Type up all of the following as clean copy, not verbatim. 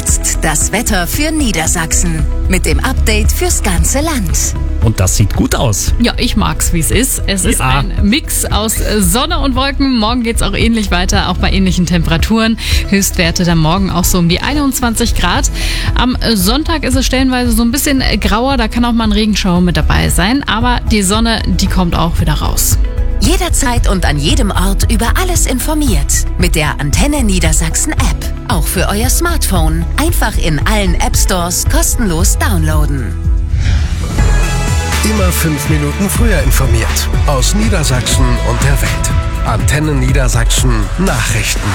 Jetzt das Wetter für Niedersachsen mit dem Update fürs ganze Land. Und das sieht gut aus. Ja, ich mag's, wie es ist. Es ist ein Mix aus Sonne und Wolken. Morgen geht's auch ähnlich weiter, auch bei ähnlichen Temperaturen. Höchstwerte dann morgen auch so um die 21 Grad. Am Sonntag ist es stellenweise so ein bisschen grauer, da kann auch mal ein Regenschauer mit dabei sein. Aber die Sonne, die kommt auch wieder raus. Jederzeit und an jedem Ort über alles informiert. Mit der Antenne Niedersachsen App. Auch für euer Smartphone. Einfach in allen App Stores kostenlos downloaden. Immer 5 Minuten früher informiert. Aus Niedersachsen und der Welt. Antenne Niedersachsen Nachrichten.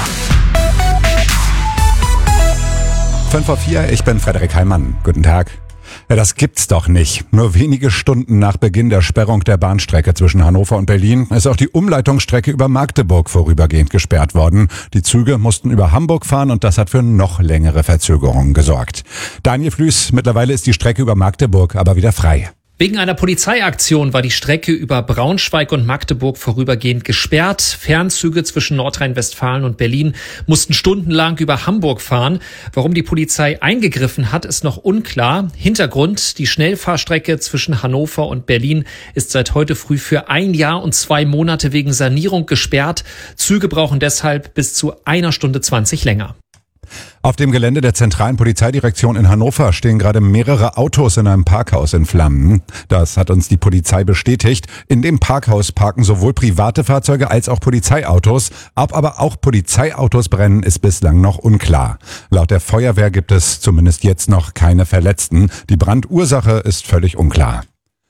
5:04, ich bin Frederik Heimann. Guten Tag. Ja, das gibt's doch nicht. Nur wenige Stunden nach Beginn der Sperrung der Bahnstrecke zwischen Hannover und Berlin ist auch die Umleitungsstrecke über Magdeburg vorübergehend gesperrt worden. Die Züge mussten über Hamburg fahren und das hat für noch längere Verzögerungen gesorgt. Daniel Flüß, mittlerweile ist die Strecke über Magdeburg aber wieder frei. Wegen einer Polizeiaktion war die Strecke über Braunschweig und Magdeburg vorübergehend gesperrt. Fernzüge zwischen Nordrhein-Westfalen und Berlin mussten stundenlang über Hamburg fahren. Warum die Polizei eingegriffen hat, ist noch unklar. Hintergrund: die Schnellfahrstrecke zwischen Hannover und Berlin ist seit heute früh für 1 Jahr und 2 Monate wegen Sanierung gesperrt. Züge brauchen deshalb bis zu 1 Stunde 20 länger. Auf dem Gelände der zentralen Polizeidirektion in Hannover stehen gerade mehrere Autos in einem Parkhaus in Flammen. Das hat uns die Polizei bestätigt. In dem Parkhaus parken sowohl private Fahrzeuge als auch Polizeiautos. Ob aber auch Polizeiautos brennen, ist bislang noch unklar. Laut der Feuerwehr gibt es zumindest jetzt noch keine Verletzten. Die Brandursache ist völlig unklar.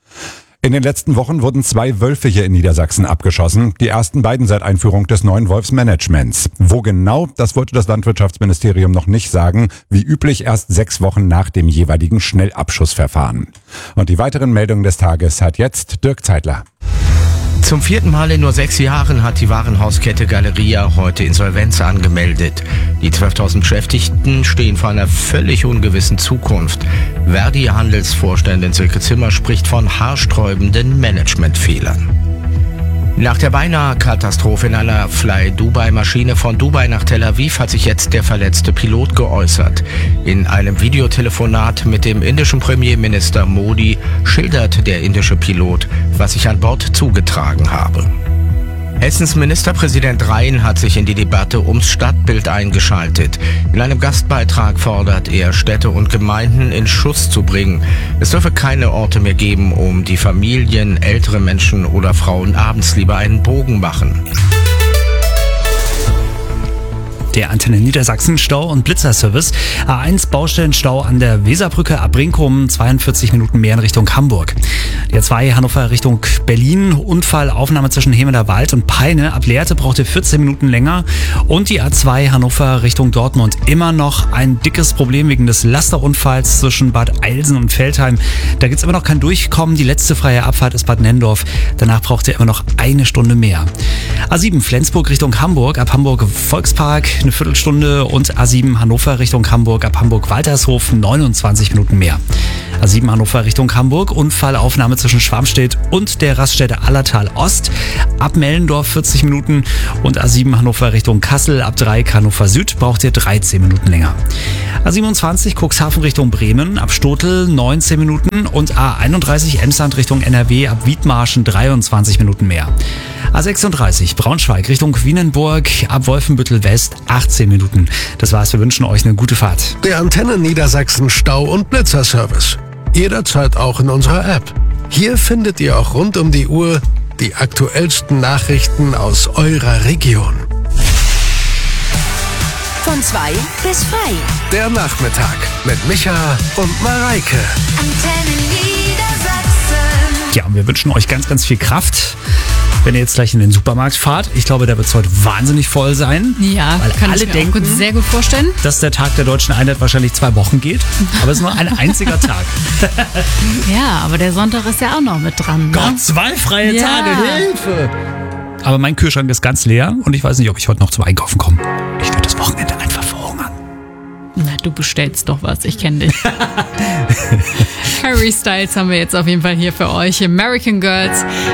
In den letzten Wochen wurden 2 Wölfe hier in Niedersachsen abgeschossen. Die ersten beiden seit Einführung des neuen Wolfsmanagements. Wo genau, das wollte das Landwirtschaftsministerium noch nicht sagen. Wie üblich erst 6 Wochen nach dem jeweiligen Schnellabschussverfahren. Und die weiteren Meldungen des Tages hat jetzt Dirk Zeitler. Zum 4. Mal in nur 6 Jahren hat die Warenhauskette Galeria heute Insolvenz angemeldet. Die 12.000 Beschäftigten stehen vor einer völlig ungewissen Zukunft. Verdi-Handelsvorständin Silke Zimmer spricht von haarsträubenden Managementfehlern. Nach der beinahe Katastrophe in einer Fly-Dubai-Maschine von Dubai nach Tel Aviv hat sich jetzt der verletzte Pilot geäußert. In einem Videotelefonat mit dem indischen Premierminister Modi schildert der indische Pilot, was sich an Bord zugetragen habe. Hessens Ministerpräsident Rhein hat sich in die Debatte ums Stadtbild eingeschaltet. In einem Gastbeitrag fordert er, Städte und Gemeinden in Schuss zu bringen. Es dürfe keine Orte mehr geben, um die Familien, ältere Menschen oder Frauen abends lieber einen Bogen machen. Der Antenne Niedersachsen Stau- und Blitzerservice. A1 Baustellenstau an der Weserbrücke ab Brinkum, 42 Minuten mehr in Richtung Hamburg. Der A2 Hannover Richtung Berlin, Unfallaufnahme zwischen Hemeder Wald und Peine. Ab Lehrte braucht ihr 14 Minuten länger. Und die A2 Hannover Richtung Dortmund. Immer noch ein dickes Problem wegen des Lasterunfalls zwischen Bad Eilsen und Veltheim. Da gibt's immer noch kein Durchkommen. Die letzte freie Abfahrt ist Bad Nendorf. Danach braucht ihr immer noch 1 Stunde mehr. A7 Flensburg Richtung Hamburg, ab Hamburg Volkspark eine Viertelstunde und A7 Hannover Richtung Hamburg, ab Hamburg Waltershof 29 Minuten mehr. A7 Hannover Richtung Hamburg, Unfallaufnahme zwischen Schwarmstedt und der Raststätte Allertal Ost, ab Mellendorf 40 Minuten und A7 Hannover Richtung Kassel, ab Dreieck Hannover Süd braucht ihr 13 Minuten länger. A27 Cuxhaven Richtung Bremen, ab Stotel 19 Minuten und A31 Emsland Richtung NRW, ab Wiedmarschen 23 Minuten mehr. A36 Braunschweig Richtung Wienenburg, ab Wolfenbüttel West 18 Minuten. Das war's, wir wünschen euch eine gute Fahrt. Der Antenne Niedersachsen Stau- und Blitzerservice. Jederzeit auch in unserer App. Hier findet ihr auch rund um die Uhr die aktuellsten Nachrichten aus eurer Region. Von 2 bis frei. Der Nachmittag mit Micha und Mareike. Antenne Niedersachsen. Ja, und wir wünschen euch ganz, ganz viel Kraft, wenn ihr jetzt gleich in den Supermarkt fahrt. Ich glaube, da wird es heute wahnsinnig voll sein. Ja, weil kann alle ich mir denken, auch sehr gut vorstellen. dass der Tag der Deutschen Einheit wahrscheinlich 2 Wochen geht. Aber es ist nur ein einziger Tag. Ja, aber der Sonntag ist ja auch noch mit dran. Ne? Gott, 2 freie Ja. Tage, Hilfe! Aber mein Kühlschrank ist ganz leer und ich weiß nicht, ob ich heute noch zum Einkaufen komme. Ich werde das Wochenende einfach verhungern. Na, du bestellst doch was, ich kenne dich. Harry Styles haben wir jetzt auf jeden Fall hier für euch. American Girls.